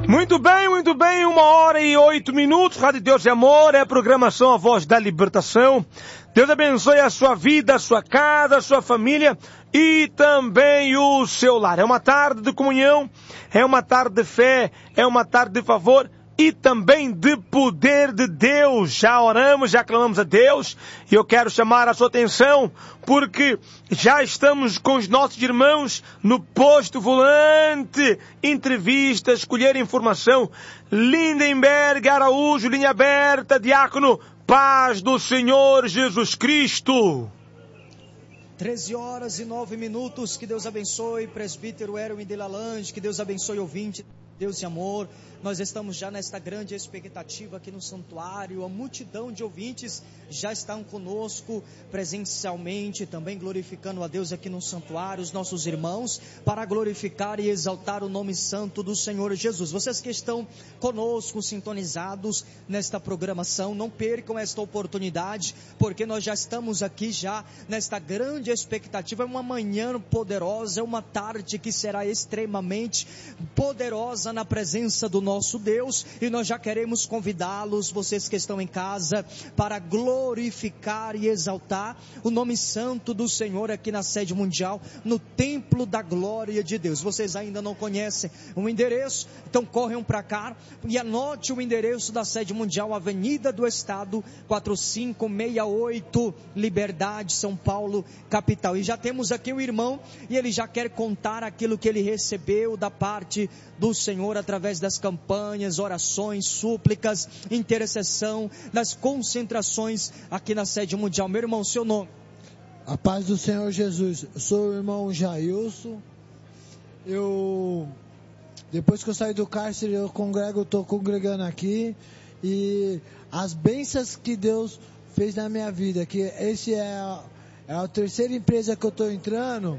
Muito bem, 1h08, Rádio Deus e Amor, é a programação A Voz da Libertação. Deus abençoe a sua vida, a sua casa, a sua família e também o seu lar. É uma tarde de comunhão, é uma tarde de fé, é uma tarde de favor e também de poder de Deus. Já oramos, já clamamos a Deus e eu quero chamar a sua atenção porque já estamos com os nossos irmãos no posto volante, entrevista, escolher informação. Lindenberg Araújo, linha aberta, diácono, paz do Senhor Jesus Cristo. 13h09, que Deus abençoe, presbítero Erwin de Lalange, que Deus abençoe ouvinte, Deus e amor. Nós estamos já nesta grande expectativa aqui no santuário, a multidão de ouvintes já estão conosco presencialmente, também glorificando a Deus aqui no santuário, os nossos irmãos, para glorificar e exaltar o nome santo do Senhor Jesus. Vocês que estão conosco, sintonizados nesta programação, não percam esta oportunidade, porque nós já estamos aqui já nesta grande expectativa. É uma manhã poderosa, é uma tarde que será extremamente poderosa na presença do nosso Deus, e nós já queremos convidá-los, vocês que estão em casa, para glorificar e exaltar o nome santo do Senhor aqui na sede mundial, no templo da glória de Deus. Vocês ainda não conhecem o endereço, então corram para cá e anote o endereço da sede mundial, Avenida do Estado 4568, Liberdade, São Paulo, capital. E já temos aqui o irmão, e ele já quer contar aquilo que ele recebeu da parte do Senhor através das campanhas, orações, súplicas, intercessão, das concentrações aqui na sede mundial. Meu irmão, seu nome? A paz do Senhor Jesus. Eu sou o irmão Jailson. Depois que eu saí do cárcere, estou congregando aqui, e as bênçãos que Deus fez na minha vida, que esse é a terceira empresa que eu estou entrando,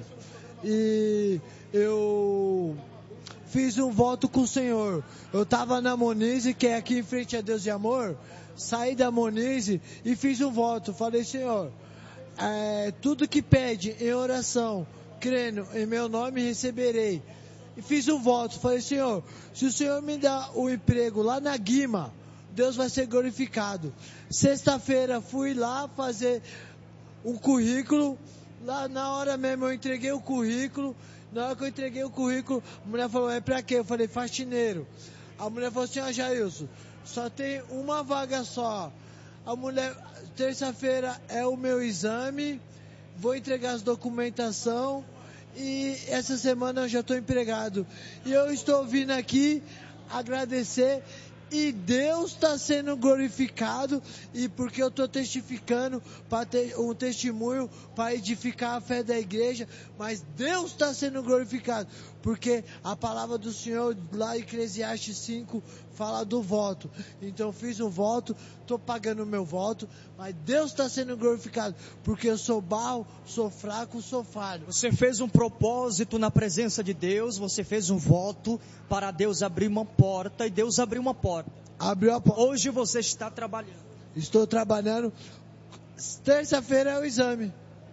e eu fiz um voto com o Senhor. Eu estava na Monize, que é aqui em frente a Deus e Amor, saí da Monize e fiz um voto. Falei, Senhor, tudo que pede em oração, crendo em meu nome, receberei. E fiz um voto. Falei, Senhor, se o Senhor me dá o emprego lá na Guima, Deus vai ser glorificado. Sexta-feira fui lá fazer um currículo. Lá na hora mesmo eu entreguei o currículo. Na hora que eu entreguei o currículo, a mulher falou, é pra quê? Eu falei, faxineiro. A mulher falou assim, Jailson, só tem uma vaga só. A mulher, terça-feira é o meu exame, vou entregar as documentação e essa semana eu já estou empregado. E eu estou vindo aqui agradecer, e Deus está sendo glorificado, e porque eu estou testificando para ter um testemunho para edificar a fé da igreja, mas Deus está sendo glorificado, porque a palavra do Senhor lá em Eclesiastes 5 fala do voto. Então eu fiz um voto, estou pagando o meu voto, mas Deus está sendo glorificado, porque eu sou barro, sou fraco, sou falho. Você fez um propósito na presença de Deus, você fez um voto para Deus abrir uma porta, e Deus abriu uma porta. Abriu a porta. Hoje você está trabalhando. Estou trabalhando. Terça-feira é o exame.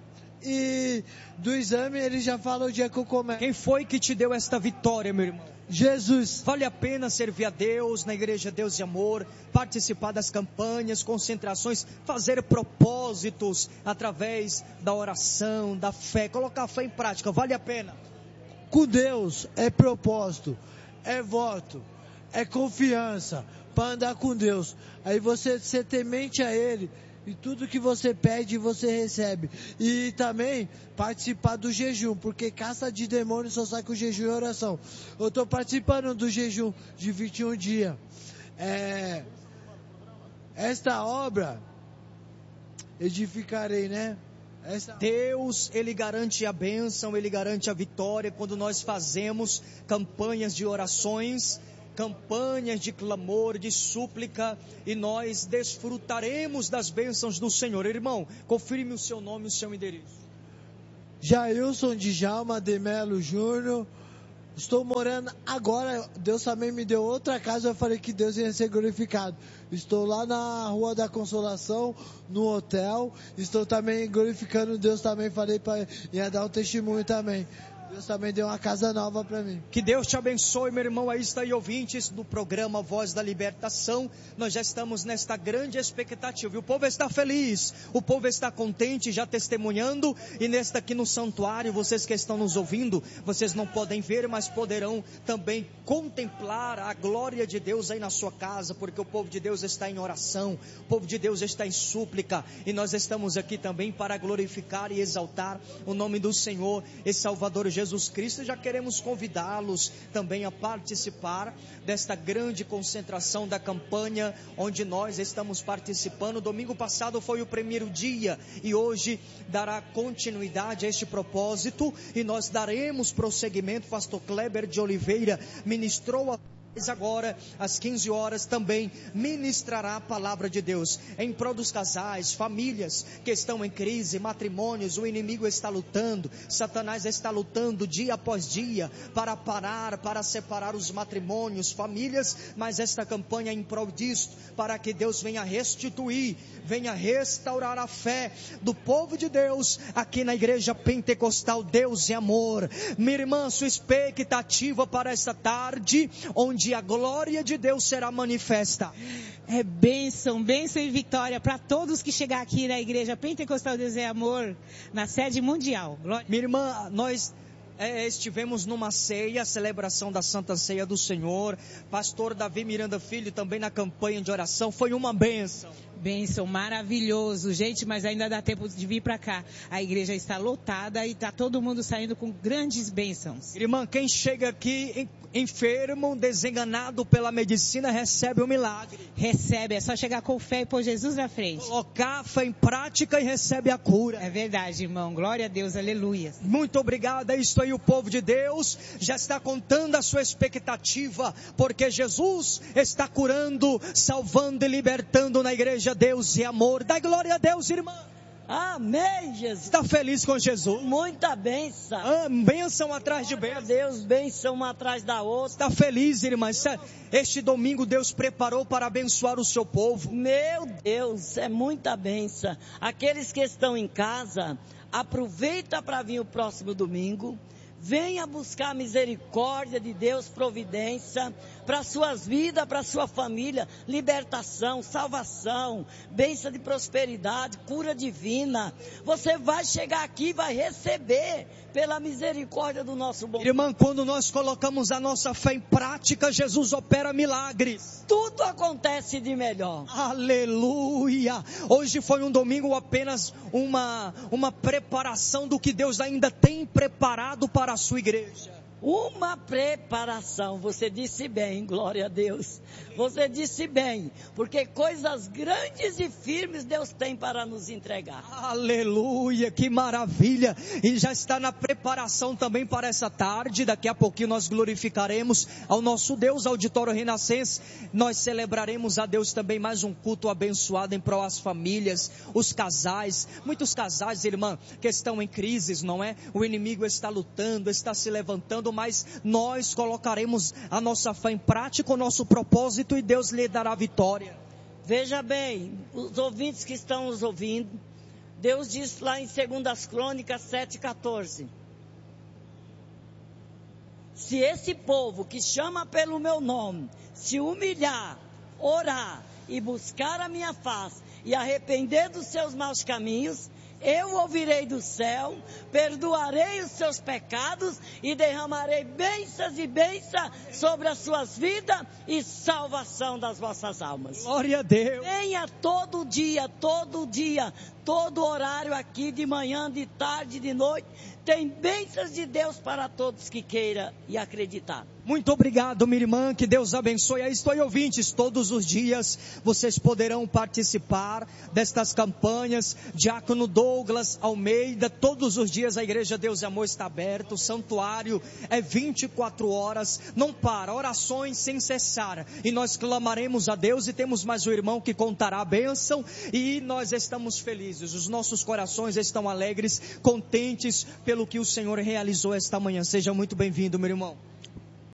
E do exame ele já fala o dia que eu começo. Quem foi que te deu esta vitória, meu irmão? Jesus. Vale a pena servir a Deus na igreja Deus e Amor, participar das campanhas, concentrações, fazer propósitos através da oração, da fé, colocar a fé em prática, vale a pena. Com Deus é propósito, é voto, é confiança para andar com Deus. Aí você temente a Ele, e tudo que você pede você recebe. E também participar do jejum, porque caça de demônio só sai com jejum e oração. Eu estou participando do jejum de 21 dias. Esta obra edificarei, né? Deus, Ele garante a bênção, Ele garante a vitória quando nós fazemos campanhas de orações, campanhas de clamor, de súplica, e nós desfrutaremos das bênçãos do Senhor. Irmão, confirme o seu nome e o seu endereço. Jailson Djalma de Melo Júnior. Estou morando agora, Deus também me deu outra casa, eu falei que Deus ia ser glorificado. Estou lá na Rua da Consolação, no hotel. Estou também glorificando Deus também, falei para ia dar um testemunho também. Deus também deu uma casa nova para mim. Que Deus te abençoe, meu irmão. Aí está aí, ouvintes do programa Voz da Libertação. Nós já estamos nesta grande expectativa. E o povo está feliz, o povo está contente, já testemunhando. E nesta aqui no santuário, vocês que estão nos ouvindo, vocês não podem ver, mas poderão também contemplar a glória de Deus aí na sua casa, porque o povo de Deus está em oração, o povo de Deus está em súplica. E nós estamos aqui também para glorificar e exaltar o nome do Senhor e Salvador Jesus Cristo. Já queremos convidá-los também a participar desta grande concentração da campanha onde nós estamos participando. Domingo passado foi o primeiro dia e hoje dará continuidade a este propósito e nós daremos prosseguimento. Pastor Kleber de Oliveira ministrou agora às 15 horas também ministrará a palavra de Deus em prol dos casais, famílias que estão em crise, matrimônios. O inimigo está lutando, Satanás está lutando dia após dia para parar, para separar os matrimônios, famílias, mas esta campanha é em prol disso, para que Deus venha restituir, venha restaurar a fé do povo de Deus aqui na igreja pentecostal Deus e Amor. Minha irmã, sua expectativa para esta tarde, onde a glória de Deus será manifesta. É bênção, bênção e vitória para todos que chegar aqui na igreja pentecostal Deus e Amor, na sede mundial. Glória. Minha irmã, nós estivemos numa ceia, celebração da Santa Ceia do Senhor. Pastor Davi Miranda Filho também na campanha de oração. Foi uma bênção. Bênção, maravilhoso, gente, mas ainda dá tempo de vir para cá. A igreja está lotada e está todo mundo saindo com grandes bênçãos. Irmã, quem chega aqui enfermo, desenganado pela medicina, recebe o milagre. Recebe, é só chegar com fé e pôr Jesus na frente. Colocar a fé em prática e recebe a cura. É verdade, irmão, glória a Deus, aleluia. Muito obrigado, é isso aí, o povo de Deus já está contando a sua expectativa, porque Jesus está curando, salvando e libertando na igreja Deus e Amor. Dá glória a Deus, irmã. Amém, Jesus. Está feliz com Jesus? Muita bênção. Bênção atrás de bênção. Deus, bênção uma atrás da outra. Está feliz, irmã? Este domingo Deus preparou para abençoar o seu povo. Meu Deus, é muita bênção. Aqueles que estão em casa, aproveita para vir o próximo domingo. Venha buscar a misericórdia de Deus, providência para suas vidas, para sua família, libertação, salvação, bênção de prosperidade, cura divina. Você vai chegar aqui e vai receber pela misericórdia do nosso bom Deus. Irmã, quando nós colocamos a nossa fé em prática, Jesus opera milagres. Tudo acontece de melhor. Aleluia! Hoje foi um domingo apenas uma preparação do que Deus ainda tem preparado para a sua igreja. Uma preparação, você disse bem, glória a Deus. Você disse bem, porque coisas grandes e firmes Deus tem para nos entregar. Aleluia, que maravilha! E já está na preparação também para essa tarde. Daqui a pouquinho nós glorificaremos ao nosso Deus, Auditório Renascença. Nós celebraremos a Deus também mais um culto abençoado em prol das famílias, os casais. Muitos casais, irmã, que estão em crises, não é? O inimigo está lutando, está se levantando, mas nós colocaremos a nossa fé em prática, o nosso propósito, e Deus lhe dará vitória. Veja bem, os ouvintes que estão nos ouvindo, Deus diz lá em 2 Crônicas 7,14: se esse povo que chama pelo meu nome se humilhar, orar e buscar a minha face e arrepender dos seus maus caminhos, eu ouvirei do céu, perdoarei os seus pecados e derramarei bênçãos e bênçãos sobre as suas vidas e salvação das vossas almas. Glória a Deus. Venha todo dia, todo horário aqui, de manhã, de tarde, de noite. Tem bênçãos de Deus para todos que queiram e acreditar. Muito obrigado, minha irmã, que Deus abençoe. Aí estou aí, ouvintes, todos os dias vocês poderão participar destas campanhas. Diácono Douglas Almeida, todos os dias a Igreja Deus e Amor está aberta, o santuário é 24 horas, não para, orações sem cessar, e nós clamaremos a Deus, e temos mais um irmão que contará a bênção, e nós estamos felizes, os nossos corações estão alegres, contentes pelo que o Senhor realizou esta manhã. Seja muito bem-vindo, meu irmão.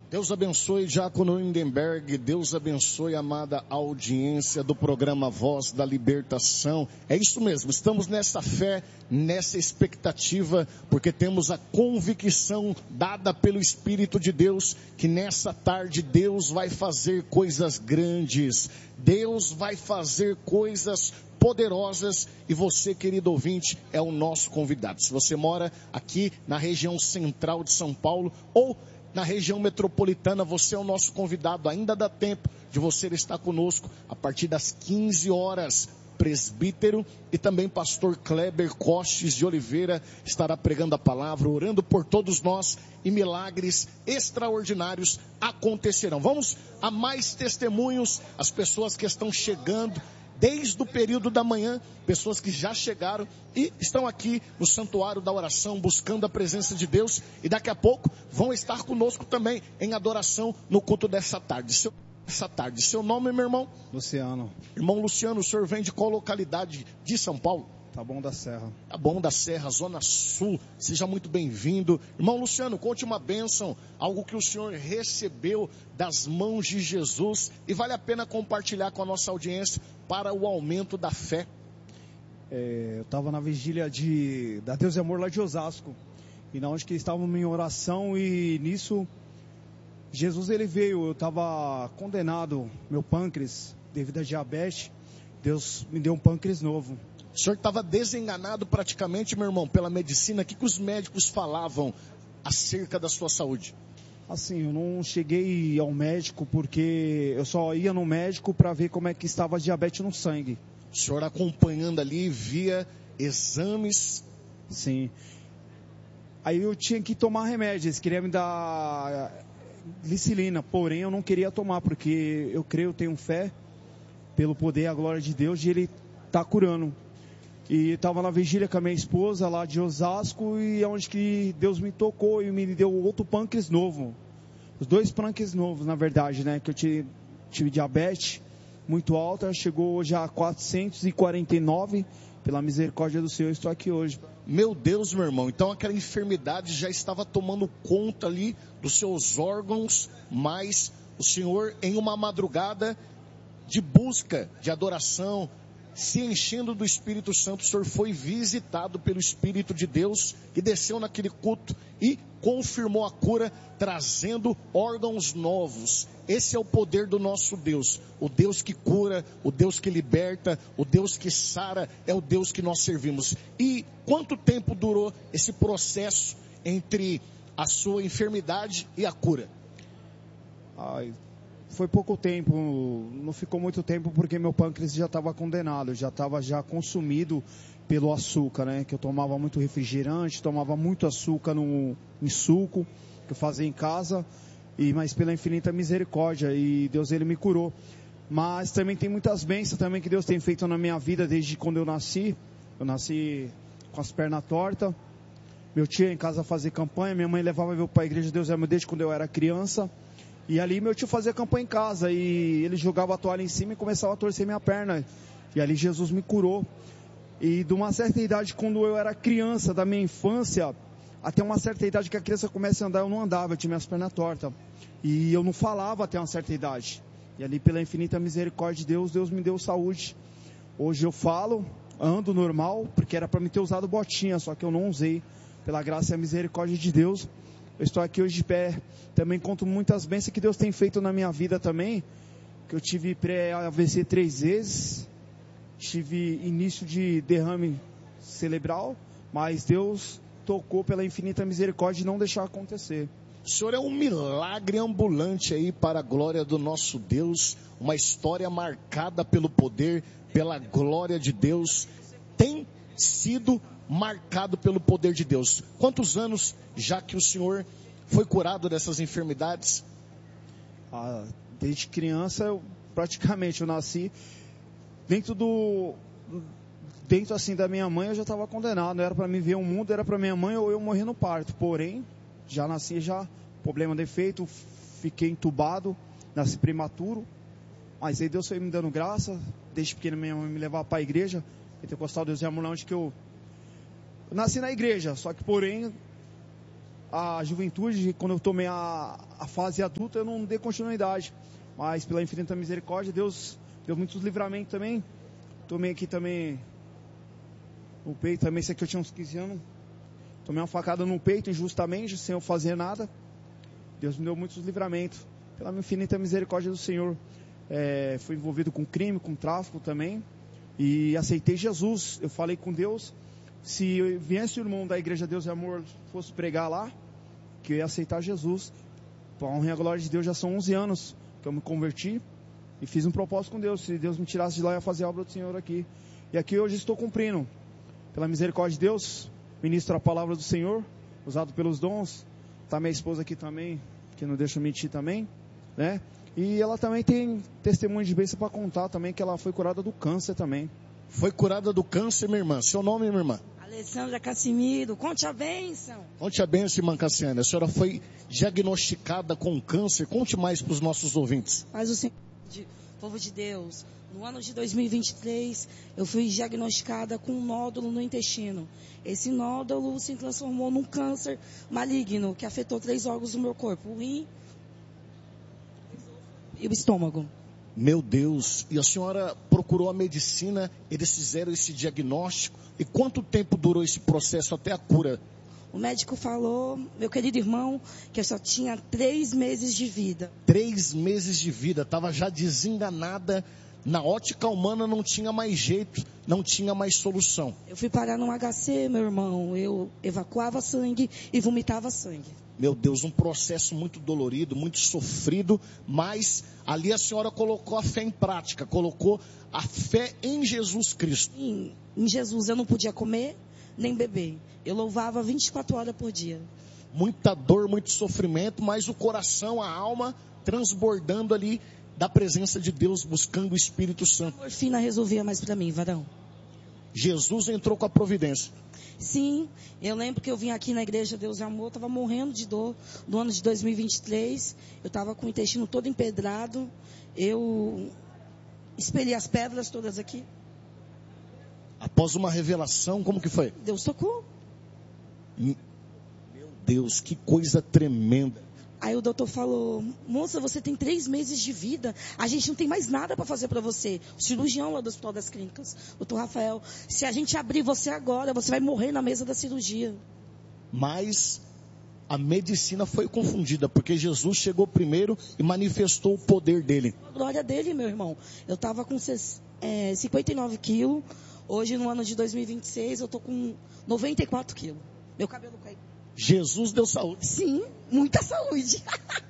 Deus abençoe Diácono Lindenberg, Deus abençoe a amada audiência do programa Voz da Libertação. É isso mesmo, estamos nessa fé, nessa expectativa, porque temos a convicção dada pelo Espírito de Deus, que nessa tarde Deus vai fazer coisas grandes, Deus vai fazer coisas poderosas, e você, querido ouvinte, é o nosso convidado. Se você mora aqui na região central de São Paulo ou na região metropolitana, você é o nosso convidado. Ainda dá tempo de você estar conosco a partir das 15 horas. Presbítero e também pastor Kleber Costes de Oliveira estará pregando a palavra, orando por todos nós, e milagres extraordinários acontecerão. Vamos a mais testemunhos, as pessoas que estão chegando desde o período da manhã, pessoas que já chegaram e estão aqui no Santuário da Oração, buscando a presença de Deus, e daqui a pouco vão estar conosco também em adoração no culto dessa tarde. Seu nome, meu irmão? Luciano. Irmão Luciano, o senhor vem de qual localidade de São Paulo? Taboão da Serra. Taboão da Serra, Zona Sul. Seja muito bem-vindo. Irmão Luciano, conte uma bênção, algo que o senhor recebeu das mãos de Jesus, e vale a pena compartilhar com a nossa audiência para o aumento da fé. Eu estava na vigília da Deus e Amor lá de Osasco, e na onde que estávamos em oração, e nisso Jesus ele veio. Eu estava condenado, meu pâncreas, devido a diabetes. Deus me deu um pâncreas novo. O senhor estava desenganado praticamente, meu irmão, pela medicina. O que os médicos falavam acerca da sua saúde? Assim, eu não cheguei ao médico, porque eu só ia no médico para ver como é que estava a diabetes no sangue. O senhor acompanhando ali, via exames? Sim. Aí eu tinha que tomar remédio, eles queriam me dar glicilina, porém eu não queria tomar, porque eu creio, eu tenho fé, pelo poder e a glória de Deus, de Ele estar curando. E estava na vigília com a minha esposa lá de Osasco, e é onde que Deus me tocou e me deu outro pâncreas novo. Os 2 pâncreas novos, na verdade, né? Que eu tive diabetes muito alta, chegou já a 449, pela misericórdia do Senhor, estou aqui hoje. Meu Deus, meu irmão, então aquela enfermidade já estava tomando conta ali dos seus órgãos, mas o Senhor, em uma madrugada de busca, de adoração, se enchendo do Espírito Santo, o Senhor foi visitado pelo Espírito de Deus e desceu naquele culto e confirmou a cura, trazendo órgãos novos. Esse é o poder do nosso Deus, o Deus que cura, o Deus que liberta, o Deus que sara, é o Deus que nós servimos. E quanto tempo durou esse processo entre a sua enfermidade e a cura? Foi pouco tempo, não ficou muito tempo, porque meu pâncreas já estava condenado, já estava consumido pelo açúcar, né? Que eu tomava muito refrigerante, tomava muito açúcar em suco, que eu fazia em casa, mas pela infinita misericórdia, e Deus ele me curou. Mas também tem muitas bênçãos também que Deus tem feito na minha vida desde quando eu nasci. Eu nasci com as pernas tortas, meu tio ia em casa fazer campanha, minha mãe levava eu para a igreja Deus é meu desde quando eu era criança. E ali meu tio fazia campanha em casa, e ele jogava a toalha em cima e começava a torcer minha perna. E ali Jesus me curou. E de uma certa idade, quando eu era criança, da minha infância, até uma certa idade que a criança começa a andar, eu não andava, eu tinha minhas pernas tortas. E eu não falava até uma certa idade. E ali pela infinita misericórdia de Deus, Deus me deu saúde. Hoje eu falo, ando normal, porque era para me ter usado botinha, só que eu não usei. Pela graça e a misericórdia de Deus, eu estou aqui hoje de pé. Também conto muitas bênçãos que Deus tem feito na minha vida também. Que eu tive pré-AVC 3 vezes. Tive início de derrame cerebral. Mas Deus tocou pela infinita misericórdia de não deixar acontecer. O Senhor é um milagre ambulante aí para a glória do nosso Deus. Uma história marcada pelo poder, pela glória de Deus. Tem sido marcado pelo poder de Deus. Quantos anos já que o Senhor foi curado dessas enfermidades? Desde criança, eu nasci dentro assim da minha mãe, eu já estava condenado. Era para mim ver o mundo, era para minha mãe ou eu morrer no parto. Porém, já nasci problema de efeito, fiquei entubado, nasci prematuro. Mas aí Deus foi me dando graça. Desde pequeno minha mãe me levava para a igreja Pentecostal Deus e Amor, onde que eu nasci na igreja, só que porém a juventude, quando eu tomei a fase adulta, eu não dei continuidade. Mas pela infinita misericórdia, Deus deu muitos livramentos também. Tomei aqui também no peito, também isso aqui eu tinha uns 15 anos. Tomei uma facada no peito injustamente, sem eu fazer nada. Deus me deu muitos livramentos. Pela infinita misericórdia do Senhor. Fui envolvido com crime, com tráfico também. E aceitei Jesus. Eu falei com Deus. Se viesse o irmão da Igreja Deus e Amor fosse pregar lá, que eu ia aceitar Jesus. Para a honra e a glória de Deus, já são 11 anos que eu me converti. E fiz um propósito com Deus. Se Deus me tirasse de lá, eu ia fazer a obra do Senhor aqui. E aqui hoje estou cumprindo. Pela misericórdia de Deus, ministro a palavra do Senhor, usado pelos dons. Está minha esposa aqui também, que não deixa eu mentir também, né? E ela também tem testemunho de bênção para contar também, que ela foi curada do câncer também. Foi curada do câncer, minha irmã. Seu nome, minha irmã? Alessandra Cassimiro. Conte a bênção. Conte a bênção, irmã Cassiane. A senhora foi diagnosticada com câncer. Conte mais para os nossos ouvintes. Mas o Senhor, povo de Deus, no ano de 2023, eu fui diagnosticada com um nódulo no intestino. Esse nódulo se transformou num câncer maligno, que afetou 3 órgãos do meu corpo: o rim e o estômago. Meu Deus, e a senhora procurou a medicina, eles fizeram esse diagnóstico, e quanto tempo durou esse processo até a cura? O médico falou, meu querido irmão, que eu só tinha 3 meses de vida. 3 meses de vida, estava já desenganada, na ótica humana não tinha mais jeito, não tinha mais solução. Eu fui parar num HC, meu irmão, eu evacuava sangue e vomitava sangue. Meu Deus, um processo muito dolorido, muito sofrido, mas ali a senhora colocou a fé em prática, colocou a fé em Jesus Cristo. Em Jesus eu não podia comer nem beber, eu louvava 24 horas por dia. Muita dor, muito sofrimento, mas o coração, a alma transbordando ali da presença de Deus, buscando o Espírito Santo. A morfina resolvia mais para mim, varão. Jesus entrou com a providência. Sim, eu lembro que eu vim aqui na Igreja Deus e Amor, estava morrendo de dor no ano de 2023, eu estava com o intestino todo empedrado, eu expeli as pedras todas aqui. Após uma revelação, como que foi? Deus tocou. Meu Deus, que coisa tremenda. Aí o doutor falou: moça, você tem 3 meses de vida, a gente não tem mais nada para fazer para você. O cirurgião lá do Hospital das Clínicas, doutor Rafael, se a gente abrir você agora, você vai morrer na mesa da cirurgia. Mas a medicina foi confundida, porque Jesus chegou primeiro e manifestou o poder dele. A glória dele, meu irmão. Eu estava com 59 quilos, hoje no ano de 2026 eu estou com 94 quilos. Meu cabelo caiu. Jesus deu saúde. Sim, muita saúde.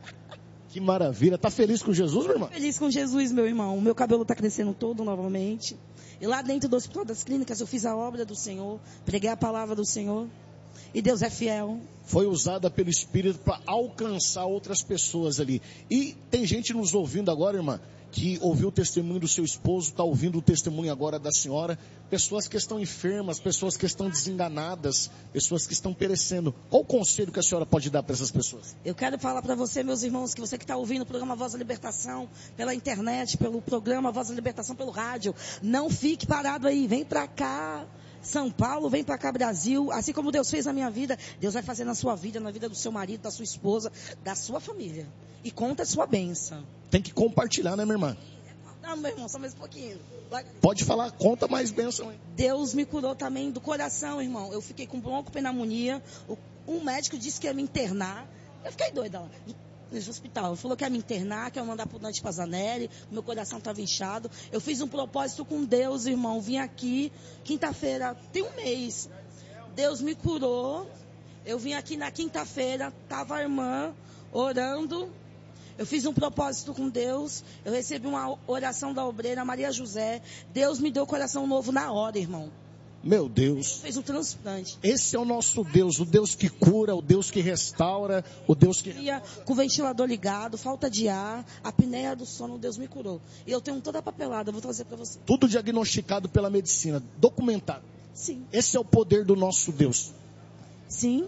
Que maravilha. Tá feliz com Jesus, meu irmão? Feliz com Jesus, meu irmão. O meu cabelo tá crescendo todo novamente. E lá dentro do Hospital das Clínicas eu fiz a obra do Senhor, preguei a palavra do Senhor. E Deus é fiel. Foi usada pelo Espírito para alcançar outras pessoas ali. E tem gente nos ouvindo agora, irmã, que ouviu o testemunho do seu esposo, está ouvindo o testemunho agora da senhora. Pessoas que estão enfermas, pessoas que estão desenganadas, pessoas que estão perecendo. Qual o conselho que a senhora pode dar para essas pessoas? Eu quero falar para você, meus irmãos, que você que está ouvindo o programa Voz da Libertação, pela internet, pelo programa Voz da Libertação, pelo rádio, não fique parado aí, vem para cá. São Paulo, vem para cá, Brasil. Assim como Deus fez na minha vida, Deus vai fazer na sua vida, na vida do seu marido, da sua esposa, da sua família. E conta a sua bênção. Tem que compartilhar, né, minha irmã? Não, meu irmão, só mais um pouquinho. Pode falar, conta mais bênção. Deus me curou também do coração, irmão. Eu fiquei com broncopneumonia. Um médico disse que ia me internar. Eu fiquei doida lá. Nesse hospital. Ele falou que ia me internar, que ia mandar pro Dante Pazanelli, meu coração estava inchado. Eu fiz um propósito com Deus, irmão. Vim aqui, quinta-feira, tem um mês. Deus me curou. Eu vim aqui na quinta-feira, estava a irmã orando. Eu fiz um propósito com Deus. Eu recebi uma oração da obreira Maria José. Deus me deu coração novo na hora, irmão. Meu Deus. Fez um transplante. Esse é o nosso Deus, o Deus que cura, o Deus que restaura, o Deus que... Com o ventilador ligado, falta de ar, a apneia do sono, Deus me curou. E eu tenho toda a papelada, eu vou trazer para você. Tudo diagnosticado pela medicina, documentado. Sim. Esse é o poder do nosso Deus. Sim.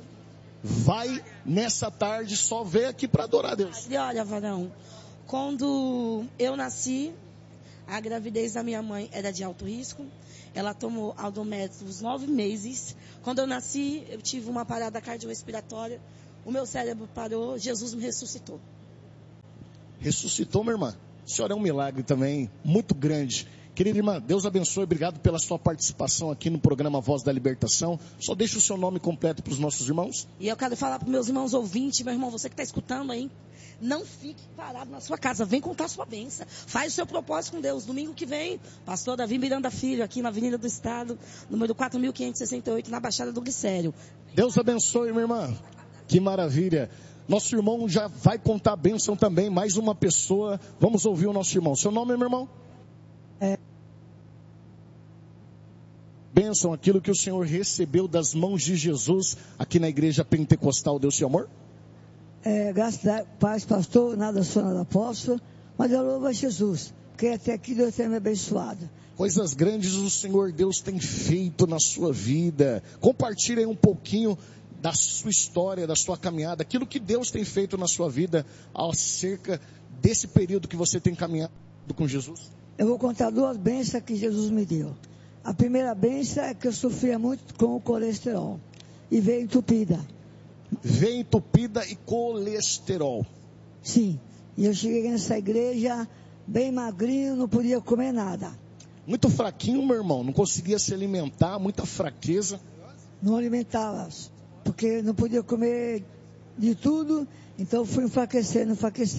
Vai nessa tarde, só veio aqui para adorar a Deus. E olha, varão, quando eu nasci, a gravidez da minha mãe era de alto risco. Ela tomou Aldométrico uns 9 meses. Quando eu nasci, eu tive uma parada cardiorrespiratória. o meu cérebro parou, Jesus me ressuscitou. Ressuscitou, minha irmã? A senhora é um milagre também, muito grande. Querida irmã, Deus abençoe, obrigado pela sua participação aqui no programa Voz da Libertação. Só deixa o seu nome completo para os nossos irmãos. E eu quero falar para os meus irmãos ouvintes, meu irmão, você que está escutando aí, não fique parado na sua casa, vem contar a sua bênção. Faz o seu propósito com Deus. Domingo que vem, pastor Davi Miranda Filho, aqui na Avenida do Estado, número 4.568, na Baixada do Glicério. Deus abençoe, minha irmã. Que maravilha. Nosso irmão já vai contar a bênção também, mais uma pessoa. Vamos ouvir o nosso irmão. Seu nome, meu irmão? Bênção, aquilo que o Senhor recebeu das mãos de Jesus aqui na Igreja Pentecostal. Deus te amor? Graças a paz, pastor, nada sou, nada posso, mas eu louvo a Jesus, porque até aqui Deus tem me abençoado. Coisas grandes o Senhor Deus tem feito na sua vida. Compartilhe aí um pouquinho da sua história, da sua caminhada, aquilo que Deus tem feito na sua vida acerca desse período que você tem caminhado com Jesus. Eu vou contar 2 bênçãos que Jesus me deu. A primeira bênção é que eu sofria muito com o colesterol e veio entupida. Veio entupida e colesterol. Sim, e eu cheguei nessa igreja bem magrinho, não podia comer nada. Muito fraquinho, meu irmão, não conseguia se alimentar, muita fraqueza. Não alimentava, porque não podia comer de tudo, então fui enfraquecendo.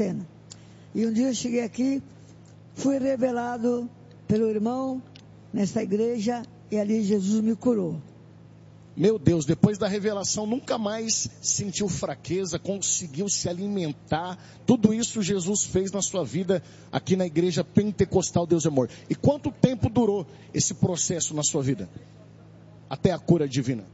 E um dia eu cheguei aqui, fui revelado pelo irmão nessa igreja e ali Jesus me curou. Meu Deus, depois da revelação nunca mais sentiu fraqueza, conseguiu se alimentar. Tudo isso Jesus fez na sua vida aqui na Igreja Pentecostal Deus é Amor. E quanto tempo durou esse processo na sua vida? Até a cura divina.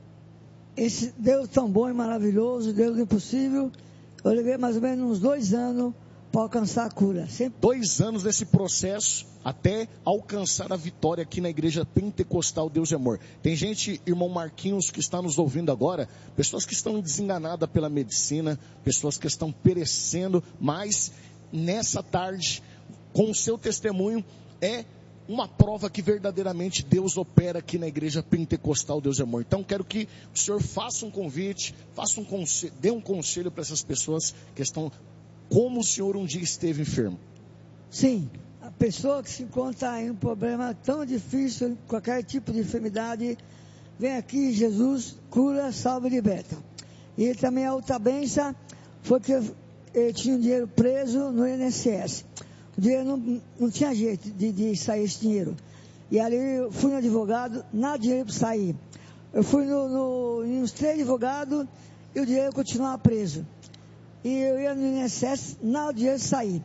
Esse Deus tão bom e maravilhoso, Deus impossível, eu levei mais ou menos uns 2 anos para alcançar a cura. 2 anos nesse processo até alcançar a vitória aqui na Igreja Pentecostal Deus é Amor. Tem gente, irmão Marquinhos, que está nos ouvindo agora, pessoas que estão desenganadas pela medicina, pessoas que estão perecendo, mas nessa tarde, com o seu testemunho, é uma prova que verdadeiramente Deus opera aqui na Igreja Pentecostal Deus é Amor. Então quero que o senhor faça um convite, dê um conselho para essas pessoas que estão como o senhor um dia esteve enfermo. Sim, a pessoa que se encontra em um problema tão difícil, qualquer tipo de enfermidade, vem aqui, Jesus cura, salva e liberta. E também a outra bênção foi que eu tinha um dinheiro preso no INSS. O dinheiro não tinha jeito de sair esse dinheiro. E ali eu fui no advogado, nada de dinheiro para sair. Eu fui em uns 3 advogados e o dinheiro continuava preso. E eu ia no INSS, nada de dinheiro sair.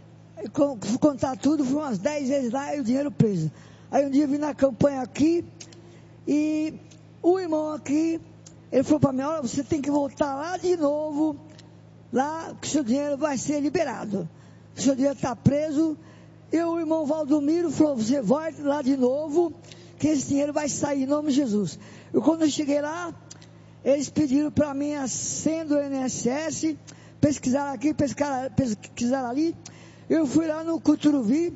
Fui contar tudo, fui umas 10 vezes lá e o dinheiro preso. Aí um dia eu vim na campanha aqui e o irmão aqui, ele falou para mim, olha, você tem que voltar lá de novo, lá que seu dinheiro vai ser liberado. O seu dinheiro está preso. E o irmão Valdomiro falou, você volta lá de novo, que esse dinheiro vai sair em nome de Jesus. E quando eu cheguei lá, eles pediram para mim a senha do INSS, pesquisaram aqui, pesquisaram ali. Eu fui lá no Cuturuvi,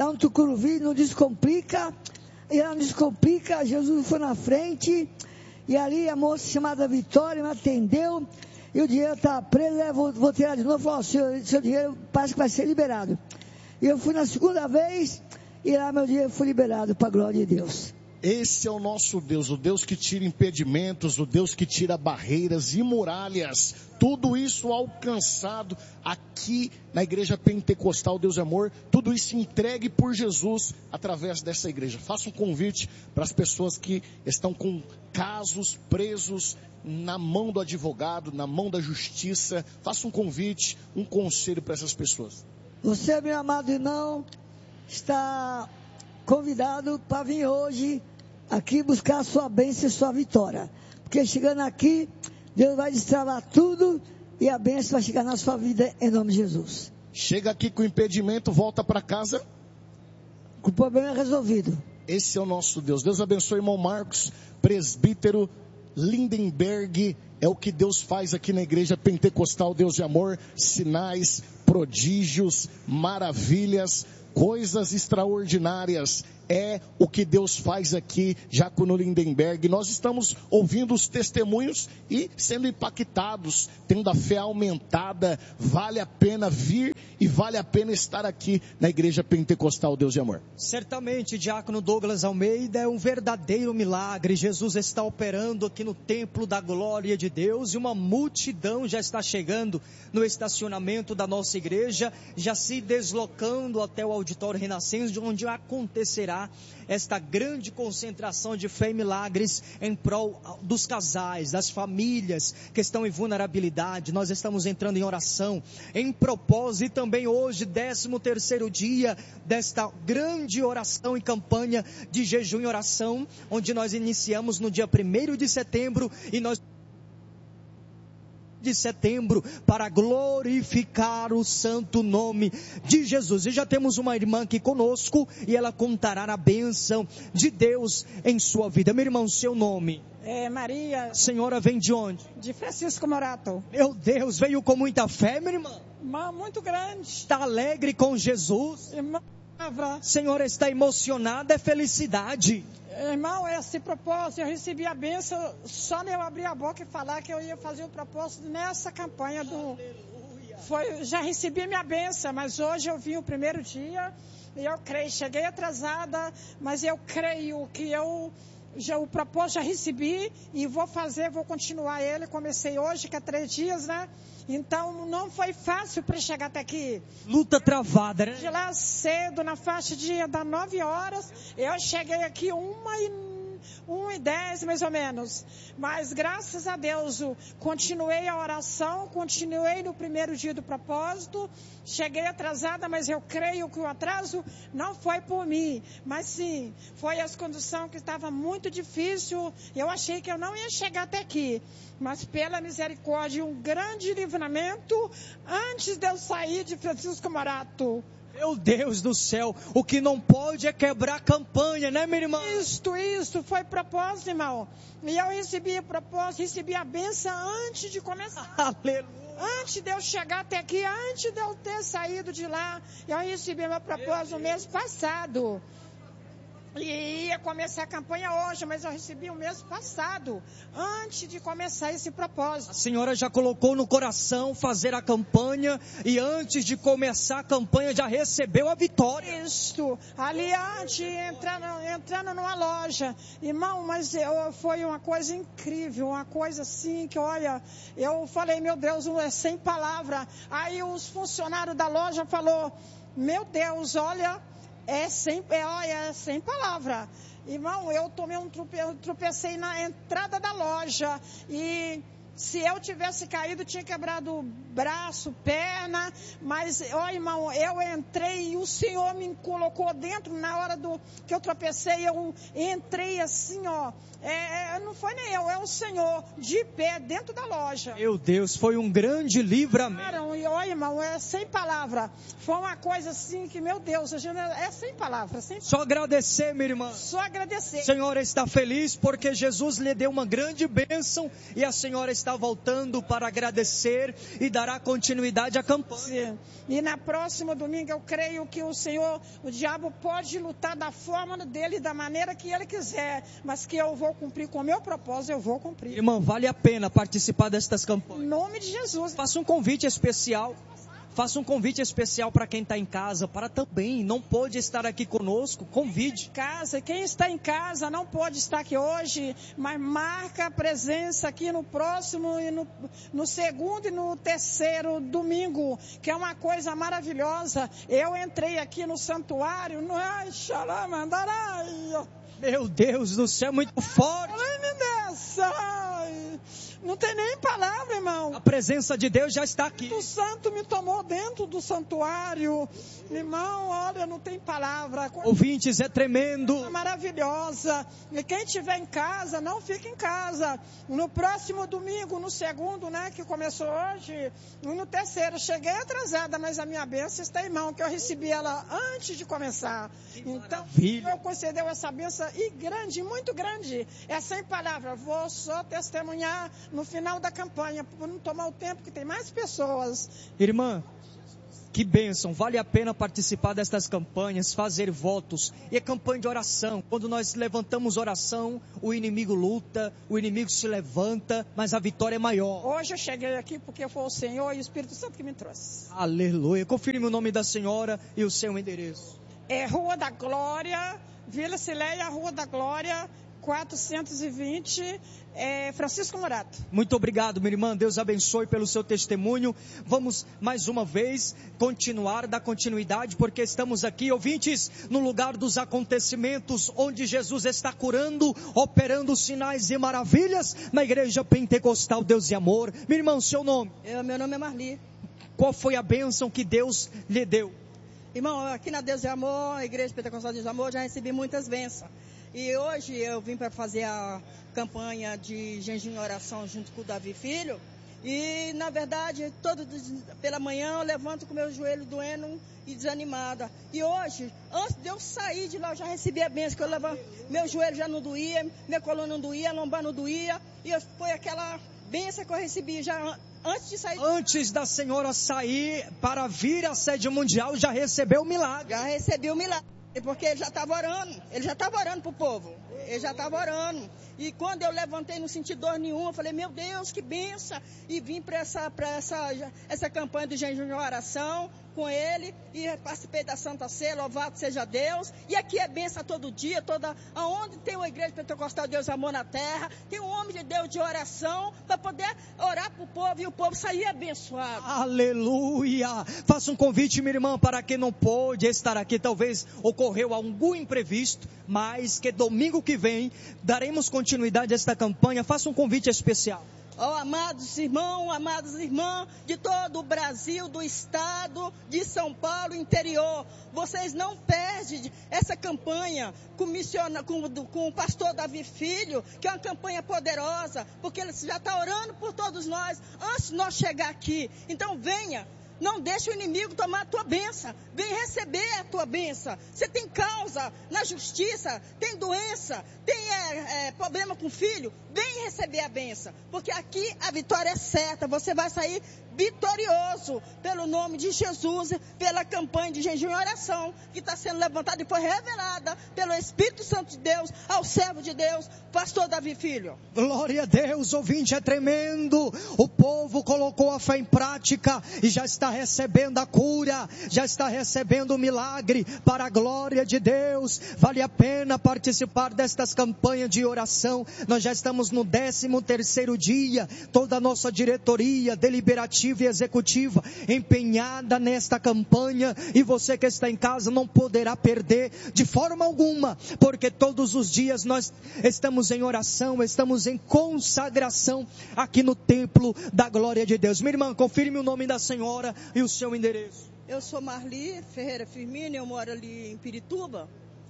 no Descomplica, e lá no Descomplica, Jesus foi na frente, e ali a moça chamada Vitória me atendeu, e o dinheiro estava preso, eu vou tirar de novo, falou, seu dinheiro parece que vai ser liberado. E eu fui na segunda vez, e lá meu dinheiro foi liberado, para a glória de Deus. Esse é o nosso Deus, o Deus que tira impedimentos, o Deus que tira barreiras e muralhas. Tudo isso alcançado aqui na Igreja Pentecostal Deus é Amor. Tudo isso entregue por Jesus através dessa igreja. Faça um convite para as pessoas que estão com casos presos na mão do advogado, na mão da justiça. Faça um convite, um conselho para essas pessoas. Você, meu amado irmão, está convidado para vir hoje aqui buscar a sua bênção e sua vitória. Porque chegando aqui, Deus vai destravar tudo e a bênção vai chegar na sua vida em nome de Jesus. Chega aqui com impedimento, volta para casa com o problema resolvido. Esse é o nosso Deus. Deus abençoe, irmão Marcos, presbítero Lindenberg. É o que Deus faz aqui na Igreja Pentecostal Deus de Amor. Sinais, prodígios, maravilhas, coisas extraordinárias. é o que Deus faz aqui, já no Lindenberg. Nós estamos ouvindo os testemunhos e sendo impactados, tendo a fé aumentada. Vale a pena vir e vale a pena estar aqui na Igreja Pentecostal Deus de Amor. Certamente, Diácono Douglas Almeida, é um verdadeiro milagre. Jesus está operando aqui no templo da glória de Deus e uma multidão já está chegando no estacionamento da nossa igreja, já se deslocando até o auditório Renascença, onde acontecerá esta grande concentração de fé e milagres em prol dos casais, das famílias que estão em vulnerabilidade. Nós estamos entrando em oração, em propósito, e também hoje, 13º dia desta grande oração e campanha de jejum e oração, onde nós iniciamos no dia 1º de setembro, e nós de setembro, para glorificar o santo nome de Jesus. E já temos uma irmã aqui conosco, e ela contará a bênção de Deus em sua vida. Meu irmão, seu nome? É Maria. A senhora vem de onde? De Francisco Morato. Meu Deus, veio com muita fé, minha irmã? Irmã, muito grande. Está alegre com Jesus? Irmã, a senhora está emocionada, é felicidade. Irmão, esse propósito, eu recebi a bênção só eu abrir a boca e falar que eu ia fazer o propósito nessa campanha do... Já recebi minha bênção, mas hoje eu vim o 1º dia e eu creio, cheguei atrasada, mas eu creio que o propósito já recebi e vou continuar ele. Comecei hoje, que é 3 dias, né? Então não foi fácil para chegar até aqui. Luta travada, né? De lá cedo, na faixa das 9 horas, eu cheguei aqui 1h10 mais ou menos. Mas graças a Deus, continuei a oração, continuei no 1º dia do propósito. Cheguei atrasada, mas eu creio que o atraso não foi por mim, mas sim, foi as condições que estavam muito difícil. Eu achei que eu não ia chegar até aqui, mas pela misericórdia, um grande livramento antes de eu sair de Francisco Morato. Meu Deus do céu, o que não pode é quebrar a campanha, né, minha irmã? Isto foi propósito, irmão. E eu recebi o propósito, recebi a bênção antes de começar. Aleluia. Antes de eu chegar até aqui, antes de eu ter saído de lá, eu recebi meu propósito no mês passado. E ia começar a campanha hoje, mas eu recebi o mês passado, antes de começar esse propósito. A senhora já colocou no coração fazer a campanha, e antes de começar a campanha já recebeu a vitória. Isso, ali antes, entrando numa loja. Irmão, mas foi uma coisa incrível, uma coisa assim que, olha, eu falei, meu Deus, é sem palavra. Aí os funcionários da loja falaram, meu Deus, olha... É sem palavra. Irmão, eu tropecei na entrada da loja e se eu tivesse caído, tinha quebrado braço, perna, mas, irmão, eu entrei e o Senhor me colocou dentro na hora que eu tropecei, eu entrei assim, não foi nem eu, é o Senhor, de pé, dentro da loja. Meu Deus, foi um grande livramento. Irmão, é sem palavra, foi uma coisa assim que, meu Deus, é sem palavra. Só agradecer, minha irmã. Só agradecer. A senhora está feliz porque Jesus lhe deu uma grande bênção e a senhora está voltando para agradecer e dará continuidade à campanha. Sim. E na próxima domingo eu creio que o diabo pode lutar da forma dele, da maneira que ele quiser, mas que eu vou cumprir com o meu propósito, eu vou cumprir. Irmão, vale a pena participar destas campanhas. Em nome de Jesus. Faça um convite especial. Faça um convite especial para quem está em casa, para também não pode estar aqui conosco, convide. Quem está em casa não pode estar aqui hoje, mas marca a presença aqui no próximo, e no 2º e no 3º domingo, que é uma coisa maravilhosa. Eu entrei aqui no santuário, meu Deus do céu, muito forte. Não tem nem palavra, irmão. A presença de Deus já está aqui. O santo me tomou dentro do santuário. Irmão, olha, não tem palavra. Ouvintes, é tremendo. Maravilhosa. E quem estiver em casa, não fique em casa. No próximo domingo, no 2º, né, que começou hoje, e no 3º, cheguei atrasada, mas a minha bênção está, irmão, que eu recebi ela antes de começar. Então, eu concedeu essa bênção e grande, muito grande. É sem palavra. Vou só testemunhar no final da campanha, por não tomar o tempo, que tem mais pessoas. Irmã, Que bênção, vale a pena participar destas campanhas, fazer votos. E é campanha de oração. Quando nós levantamos oração, o inimigo luta, o inimigo se levanta, mas a vitória é maior. Hoje eu cheguei aqui porque foi o Senhor e o Espírito Santo que me trouxe. Aleluia. Confirme o nome da senhora e o seu endereço. É Rua da Glória, Vila Cileia, Rua da Glória, 420, Francisco Morato. Muito obrigado, minha irmã. Deus abençoe pelo seu testemunho. Vamos mais uma vez dar continuidade, porque estamos aqui, ouvintes, no lugar dos acontecimentos, onde Jesus está curando, operando sinais e maravilhas, na Igreja Pentecostal Deus e Amor. Minha irmã, seu nome? Meu nome é Marli. Qual foi a bênção que Deus lhe deu? Irmão, aqui na Deus e Amor, a Igreja Pentecostal Deus e Amor, já recebi muitas bênçãos. E hoje eu vim para fazer a campanha de jejum e oração junto com o Davi Filho. E, na verdade, pela manhã eu levanto com meu joelho doendo e desanimada. E hoje, antes de eu sair de lá, eu já recebi a bênção, que eu levanto, meu joelho já não doía, minha coluna não doía, a lombar não doía. E foi aquela bênção que eu recebi já antes de sair. Antes da senhora sair para vir à sede mundial, já recebeu o milagre. Já recebi o milagre. Porque ele já estava orando para o povo, ele já estava orando. E quando eu levantei, não senti dor nenhuma, eu falei, meu Deus, que benção. E vim para essa campanha de jejum e oração com ele, e participei da Santa Ceia, louvado seja Deus. E aqui é benção todo dia, aonde tem uma Igreja Pentecostal Deus Amor na terra, tem um homem de Deus de oração, para poder orar para o povo e o povo sair abençoado. Aleluia! Faça um convite, minha irmã, para quem não pôde estar aqui, talvez ocorreu algum imprevisto, mas que domingo que vem daremos continuidade a esta campanha. Faça um convite especial. Amados irmãos, amadas irmãs de todo o Brasil, do estado de São Paulo, interior, vocês não perdem essa campanha com o pastor Davi Filho, que é uma campanha poderosa, porque ele já está orando por todos nós, antes de nós chegar aqui. Então venha. Não deixe o inimigo tomar a tua bênção. Vem receber a tua bênção. Você tem causa na justiça, tem doença, tem problema com o filho. Vem receber a bênção. Porque aqui a vitória é certa. Você vai sair vitorioso pelo nome de Jesus, pela campanha de jejum e oração que está sendo levantada e foi revelada pelo Espírito Santo de Deus ao servo de Deus, pastor Davi Filho. Glória a Deus, ouvinte, é tremendo. O povo colocou a fé em prática e já está recebendo a cura, já está recebendo o milagre para a glória de Deus. Vale a pena participar destas campanhas de oração. Nós já estamos no 13º dia, toda a nossa diretoria deliberativa e executiva empenhada nesta campanha, e você que está em casa não poderá perder de forma alguma, porque todos os dias nós estamos em oração, estamos em consagração aqui no templo da glória de Deus. Minha irmã, confirme o nome da senhora e o seu endereço. Eu sou Marli Ferreira Firmino, eu moro ali em Pirituba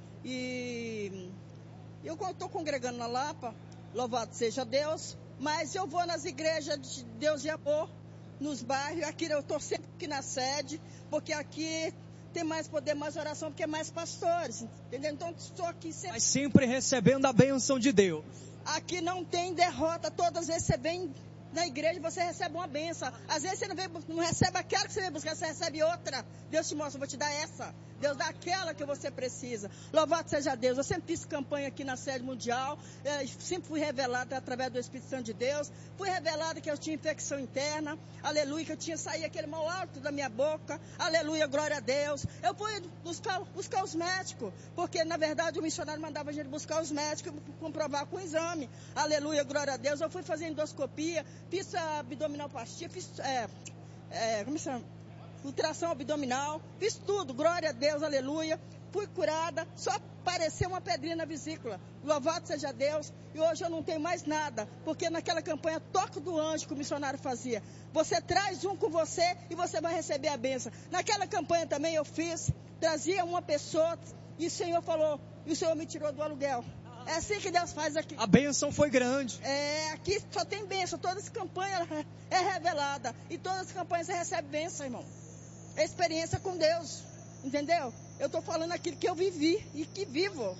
e eu estou congregando na Lapa, louvado seja Deus, mas eu vou nas igrejas de Deus e Amor, nos bairros. Aqui eu estou sempre aqui na sede, porque aqui tem mais poder, mais oração, porque é mais pastores, entendeu? Então estou aqui sempre. Mas sempre recebendo a bênção de Deus. Aqui não tem derrota, todas as vezes você vem na igreja, você recebe uma bênção. Às vezes você não recebe aquela que você vem buscar, você recebe outra. Deus te mostra, eu vou te dar essa. Deus dá aquela que você precisa. Louvado seja Deus. Eu sempre fiz campanha aqui na sede mundial. Sempre fui revelada através do Espírito Santo de Deus. Fui revelada que eu tinha infecção interna. Aleluia, que eu tinha saído aquele mal alto da minha boca. Aleluia, glória a Deus. Eu fui buscar os médicos. Porque, na verdade, o missionário mandava a gente buscar os médicos e comprovar com o exame. Aleluia, glória a Deus. Eu fui fazer endoscopia. Fiz a abdominoplastia. Fiz... como se chama? Ultração abdominal, fiz tudo, glória a Deus, aleluia, fui curada, só apareceu uma pedrinha na vesícula, louvado seja Deus, e hoje eu não tenho mais nada, porque naquela campanha Toque do Anjo que o missionário fazia, você traz um com você e você vai receber a bênção. Naquela campanha também eu fiz, trazia uma pessoa e o Senhor falou, e o Senhor me tirou do aluguel. É assim que Deus faz aqui. A bênção foi grande. Aqui só tem bênção, toda essa campanha é revelada, e todas as campanhas você recebe bênção, irmão. Experiência com Deus, entendeu? Eu estou falando aquilo que eu vivi e que vivo.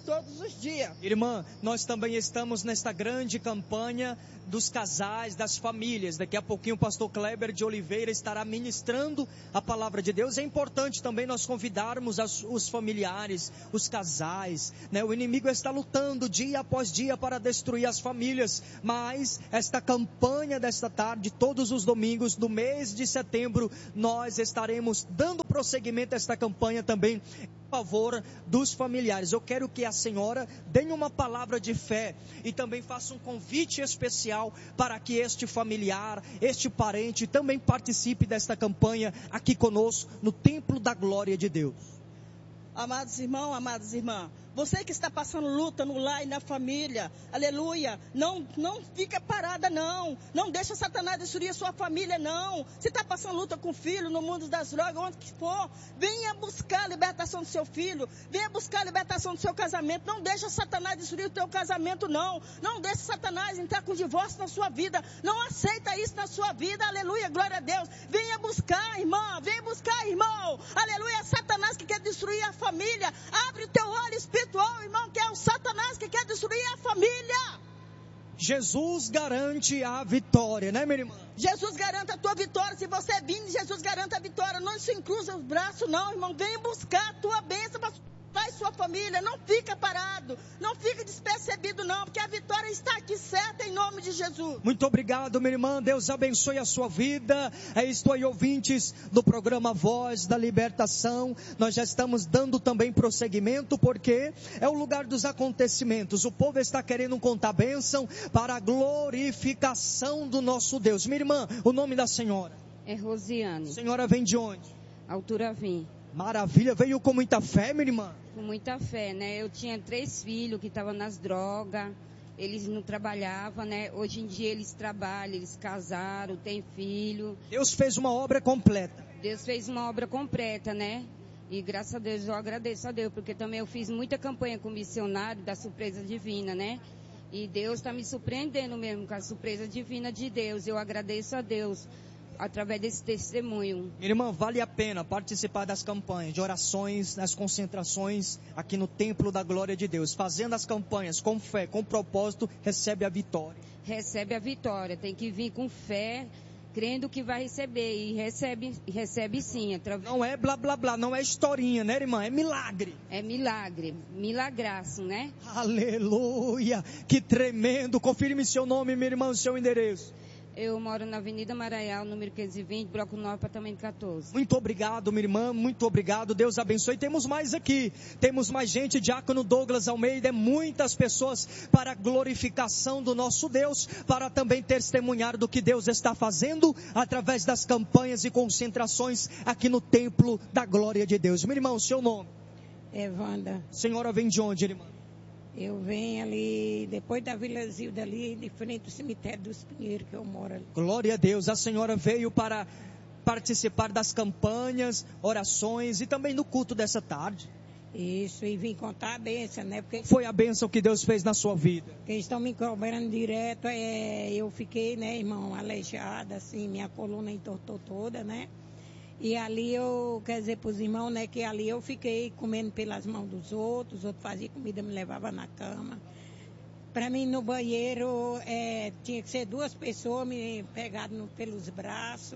todos os dias. Irmã, nós também estamos nesta grande campanha dos casais, das famílias. Daqui a pouquinho o pastor Kleber de Oliveira estará ministrando a palavra de Deus. É importante também nós convidarmos os familiares, os casais, né? O inimigo está lutando dia após dia para destruir as famílias, mas esta campanha desta tarde, todos os domingos do mês de setembro, nós estaremos dando prosseguimento a esta campanha também em favor dos familiares. Eu quero que a senhora dê uma palavra de fé e também faça um convite especial para que este familiar, este parente também participe desta campanha aqui conosco no Templo da Glória de Deus. Amados irmãos, amadas irmãs, você que está passando luta no lar e na família, aleluia, não fica parada não deixa Satanás destruir a sua família não. Se está passando luta com o filho, no mundo das drogas, onde que for, venha buscar a libertação do seu filho, venha buscar a libertação do seu casamento, não deixa Satanás destruir o teu casamento não deixa Satanás entrar com divórcio na sua vida, não aceita isso na sua vida, aleluia, glória a Deus, venha buscar irmã, venha buscar irmão, aleluia, Satanás que quer destruir a família, abre o teu olho espiritual, irmão, que é o Satanás que quer destruir a família. Jesus garante a vitória, né, minha irmã? Jesus garante a tua vitória. Se você vir, Jesus garante a vitória. Não se encruza os braços, não, irmão. Vem buscar a tua bênção para sua família. Não fica parado. Não fica despercebido, não. Porque a vitória está aqui certa em nome de Jesus. Muito obrigado, minha irmã. Deus abençoe a sua vida. É isto aí, ouvintes do programa Voz da Libertação. Nós já estamos dando também prosseguimento, porque é o lugar dos acontecimentos. O povo está querendo contar bênção para a glorificação do nosso Deus. Minha irmã, o nome da senhora? É Rosiane. A senhora vem de onde? Altura Vim. Maravilha, veio com muita fé, minha irmã? Com muita fé, né? Eu tinha 3 filhos que estavam nas drogas, eles não trabalhavam, né? Hoje em dia eles trabalham, eles casaram, têm filho. Deus fez uma obra completa. Deus fez uma obra completa, né? E graças a Deus, eu agradeço a Deus, porque também eu fiz muita campanha com missionário da surpresa divina, né? E Deus está me surpreendendo mesmo com a surpresa divina de Deus. Eu agradeço a Deus através desse testemunho. Minha irmã, vale a pena participar das campanhas, de orações, das concentrações aqui no Templo da Glória de Deus. Fazendo as campanhas com fé, com propósito, recebe a vitória. Recebe a vitória, tem que vir com fé, crendo que vai receber, e recebe sim. Não é blá blá blá, não é historinha, né, irmã? É milagre. É milagre, milagraço, né? Aleluia, que tremendo. Confirme seu nome, minha irmã, o seu endereço. Eu moro na Avenida Maraial, número 520, Bloco 9, apartamento 14. Muito obrigado, minha irmã, muito obrigado, Deus abençoe. Temos mais aqui, temos mais gente, Diácono Douglas Almeida, muitas pessoas para a glorificação do nosso Deus, para também testemunhar do que Deus está fazendo através das campanhas e concentrações aqui no Templo da Glória de Deus. Meu irmão, seu nome? Evanda. Senhora vem de onde, irmã? Eu venho ali, depois da Vila Zilda ali, de frente do cemitério dos Pinheiros que eu moro ali. Glória a Deus, a senhora veio para participar das campanhas, orações e também do culto dessa tarde. Isso, e vim contar a bênção, né? Porque foi a bênção que Deus fez na sua vida? Eles estão me cobrando direto, eu fiquei, né, irmão, aleijada, assim, minha coluna entortou toda, né? E ali eu, quer dizer, para os irmãos, né, que ali eu fiquei comendo pelas mãos dos outros, os outros faziam comida, me levavam na cama. Para mim, no banheiro, tinha que ser 2 pessoas me pegaram pelos braços.